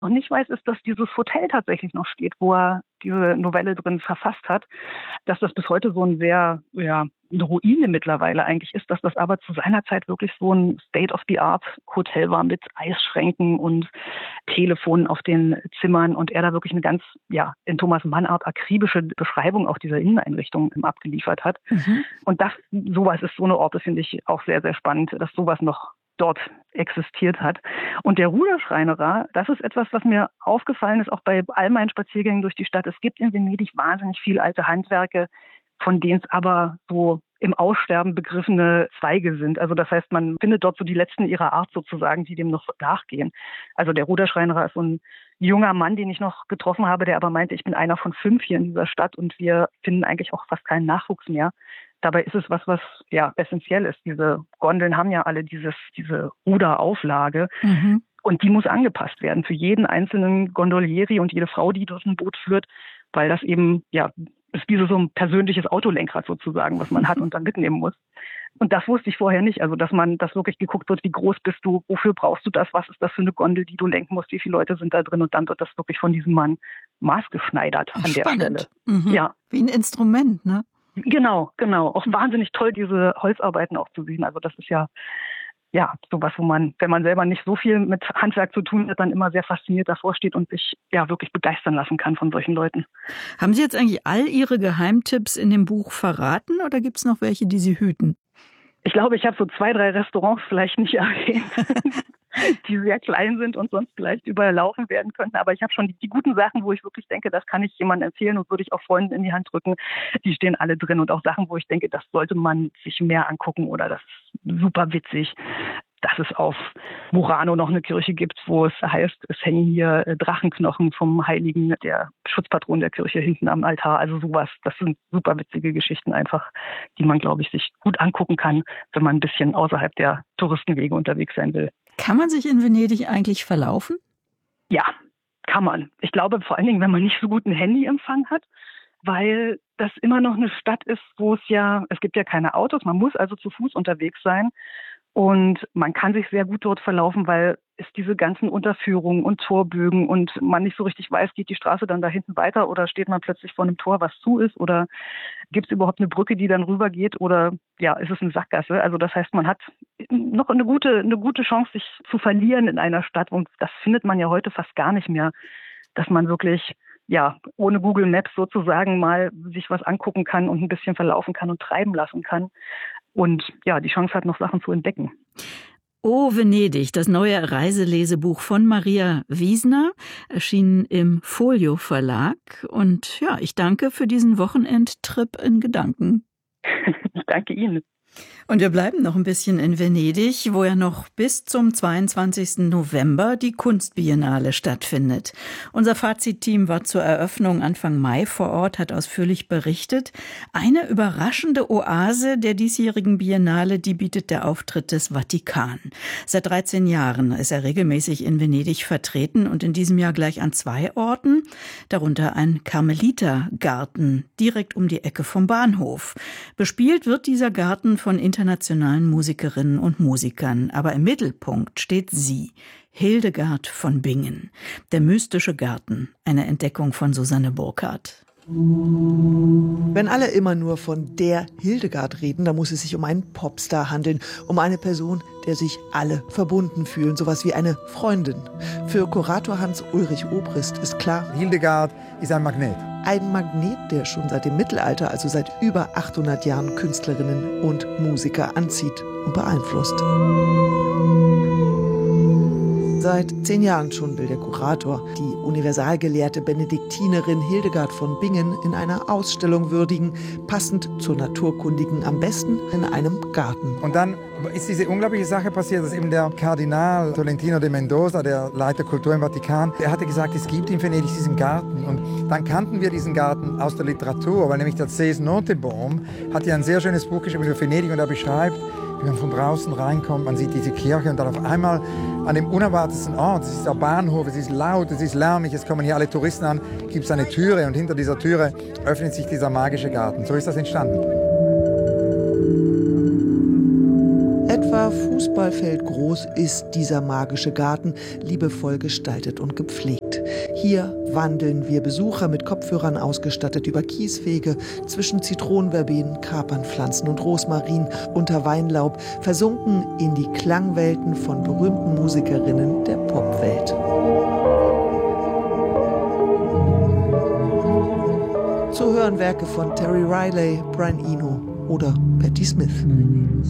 noch nicht weiß, ist, dass dieses Hotel tatsächlich noch steht, wo er diese Novelle drin verfasst hat. Dass das bis heute so ein sehr, eine Ruine mittlerweile eigentlich ist, dass das aber zu seiner Zeit wirklich so ein State-of-the-Art-Hotel war mit Eisschränken und Telefonen auf den Zimmern und er da wirklich eine ganz, in Thomas Mann-Art akribische Beschreibung auch dieser Inneneinrichtung abgeliefert hat. Mhm. Und sowas ist so eine Orte, finde ich auch sehr, sehr spannend, dass sowas noch dort existiert hat. Und der Ruderschreinerer, das ist etwas, was mir aufgefallen ist, auch bei all meinen Spaziergängen durch die Stadt. Es gibt in Venedig wahnsinnig viele alte Handwerke, von denen es aber so im Aussterben begriffene Zweige sind. Also das heißt, man findet dort so die letzten ihrer Art sozusagen, die dem noch nachgehen. Also der Ruderschreinerer ist so ein junger Mann, den ich noch getroffen habe, der aber meinte, ich bin einer von 5 hier in dieser Stadt und wir finden eigentlich auch fast keinen Nachwuchs mehr. Dabei ist es was essentiell ist. Diese Gondeln haben ja alle diese Ruderauflage. Mhm. Und die muss angepasst werden für jeden einzelnen Gondolieri und jede Frau, die dort ein Boot führt, weil das eben, ist wie so ein persönliches Autolenkrad sozusagen, was man hat und dann mitnehmen muss. Und das wusste ich vorher nicht. Also, dass wirklich geguckt wird, wie groß bist du, wofür brauchst du das, was ist das für eine Gondel, die du lenken musst, wie viele Leute sind da drin und dann wird das wirklich von diesem Mann maßgeschneidert an der Stelle. Mhm. Ja. Wie ein Instrument, ne? Genau. Auch wahnsinnig toll, diese Holzarbeiten auch zu sehen. Also das ist ja sowas, wo man, wenn man selber nicht so viel mit Handwerk zu tun hat, dann immer sehr fasziniert davor steht und sich wirklich begeistern lassen kann von solchen Leuten. Haben Sie jetzt eigentlich all Ihre Geheimtipps in dem Buch verraten oder gibt es noch welche, die Sie hüten? Ich glaube, ich habe so 2, 3 Restaurants vielleicht nicht erwähnt, die sehr klein sind und sonst vielleicht überlaufen werden könnten. Aber ich habe schon die guten Sachen, wo ich wirklich denke, das kann ich jemandem empfehlen und würde ich auch Freunden in die Hand drücken. Die stehen alle drin und auch Sachen, wo ich denke, das sollte man sich mehr angucken oder das ist super witzig. Dass es auf Murano noch eine Kirche gibt, wo es heißt, es hängen hier Drachenknochen vom Heiligen, der Schutzpatron der Kirche, hinten am Altar. Also sowas, das sind super witzige Geschichten einfach, die man, glaube ich, sich gut angucken kann, wenn man ein bisschen außerhalb der Touristenwege unterwegs sein will. Kann man sich in Venedig eigentlich verlaufen? Ja, kann man. Ich glaube vor allen Dingen, wenn man nicht so guten Handyempfang hat, weil das immer noch eine Stadt ist, wo es gibt ja keine Autos, man muss also zu Fuß unterwegs sein. Und man kann sich sehr gut dort verlaufen, weil es diese ganzen Unterführungen und Torbögen und man nicht so richtig weiß, geht die Straße dann da hinten weiter oder steht man plötzlich vor einem Tor, was zu ist oder gibt es überhaupt eine Brücke, die dann rübergeht oder ist es eine Sackgasse? Also das heißt, man hat noch eine gute Chance, sich zu verlieren in einer Stadt und das findet man ja heute fast gar nicht mehr, dass man wirklich ohne Google Maps sozusagen mal sich was angucken kann und ein bisschen verlaufen kann und treiben lassen kann. Und die Chance hat, noch Sachen zu entdecken. Oh, Venedig, das neue Reiselesebuch von Maria Wiesner, erschienen im Folio Verlag. Und ich danke für diesen Wochenendtrip in Gedanken. Ich danke Ihnen. Und wir bleiben noch ein bisschen in Venedig, wo ja noch bis zum 22. November die Kunstbiennale stattfindet. Unser Fazit-Team war zur Eröffnung Anfang Mai vor Ort, hat ausführlich berichtet. Eine überraschende Oase der diesjährigen Biennale, die bietet der Auftritt des Vatikan. Seit 13 Jahren ist er regelmäßig in Venedig vertreten und in diesem Jahr gleich an 2 Orten, darunter ein Karmelitergarten direkt um die Ecke vom Bahnhof. Bespielt wird dieser Garten von internationalen Musikerinnen und Musikern. Aber im Mittelpunkt steht sie, Hildegard von Bingen. Der mystische Garten, eine Entdeckung von Susanne Burkhardt. Wenn alle immer nur von der Hildegard reden, dann muss es sich um einen Popstar handeln, um eine Person, der sich alle verbunden fühlen, sowas wie eine Freundin. Für Kurator Hans-Ulrich Obrist ist klar, Hildegard ist ein Magnet. Ein Magnet, der schon seit dem Mittelalter, also seit über 800 Jahren Künstlerinnen und Musiker anzieht und beeinflusst. Seit 10 Jahren schon will der Kurator die universalgelehrte Benediktinerin Hildegard von Bingen in einer Ausstellung würdigen, passend zur Naturkundigen, am besten in einem Garten. Und dann ist diese unglaubliche Sache passiert, dass eben der Kardinal Tolentino de Mendoza, der Leiter Kultur im Vatikan, der hatte gesagt, es gibt in Venedig diesen Garten. Und dann kannten wir diesen Garten aus der Literatur, weil nämlich der C.S. Notenbohm hat ja ein sehr schönes Buch geschrieben über Venedig und er beschreibt, wie man von draußen reinkommt, man sieht diese Kirche und dann auf einmal an dem unerwartetsten Ort, es ist der Bahnhof, es ist laut, es ist lärmig, es kommen hier alle Touristen an, gibt es eine Türe und hinter dieser Türe öffnet sich dieser magische Garten. So ist das entstanden. Etwa Fußballfeld groß ist dieser magische Garten, liebevoll gestaltet und gepflegt. Hier wandeln wir Besucher mit Kopfhörern ausgestattet über Kieswege zwischen Zitronenverbenen, Kapernpflanzen und Rosmarin unter Weinlaub, versunken in die Klangwelten von berühmten Musikerinnen der Popwelt. Zu hören Werke von Terry Riley, Brian Eno oder Patti Smith.